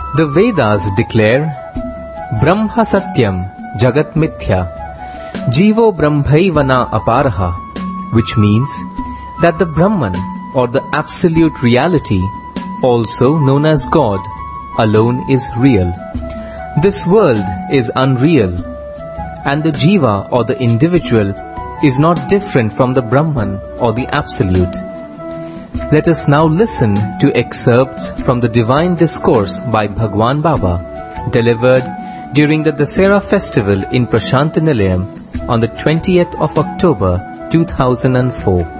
The Vedas declare Brahma Satyam Jagat Mithya Jivo Brahmaivana Aparaha, which means that the Brahman, or the absolute reality, also known as God, alone is real. This world is unreal, and the Jiva, or the individual, is not different from the Brahman or the Absolute. Let us now listen to excerpts from the Divine Discourse by Bhagwan Baba, delivered during the Dasera festival in Prashanti Nilayam on the 20th of October 2004.